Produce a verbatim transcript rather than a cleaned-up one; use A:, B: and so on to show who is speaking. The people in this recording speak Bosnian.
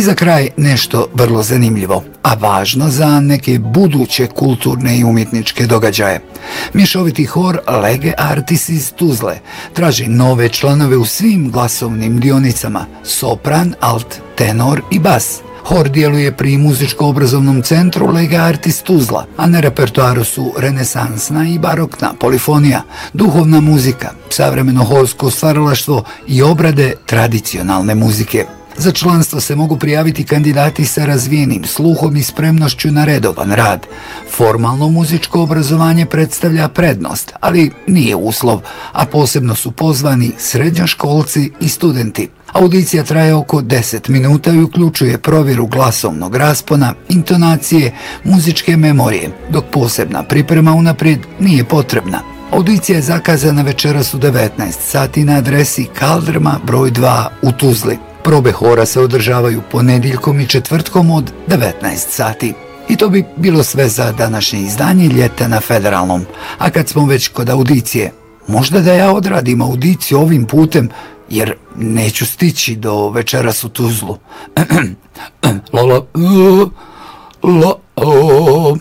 A: za kraj nešto vrlo zanimljivo, a važno za neke buduće kulturne i umjetničke događaje. Mješoviti hor Lege Artis iz Tuzle traži nove članove u svim glasovnim dionicama, sopran, alt, tenor i bas. Hor djeluje pri muzičko-obrazovnom centru Lega Artis Tuzla, a na repertoaru su renesansna i barokna polifonija, duhovna muzika, savremeno horsko stvaralaštvo i obrade tradicionalne muzike. Za članstvo se mogu prijaviti kandidati sa razvijenim sluhom i spremnošću na redovan rad. Formalno muzičko obrazovanje predstavlja prednost, ali nije uslov, a posebno su pozvani srednjoškolci i studenti. Audicija traje oko deset minuta i uključuje provjeru glasovnog raspona, intonacije, muzičke memorije, dok posebna priprema unaprijed nije potrebna. Audicija je zakazana večeras u devetnaest sati na adresi Kaldrma broj dva u Tuzli. Probe hora se održavaju ponedjeljkom i četvrtkom od devetnaest sati. I to bi bilo sve za današnje izdanje Ljeta na Federalnom. A kad smo već kod audicije, možda da ja odradim audiciju ovim putem, jer neću stići do večeras u Tuzlu. La la la la.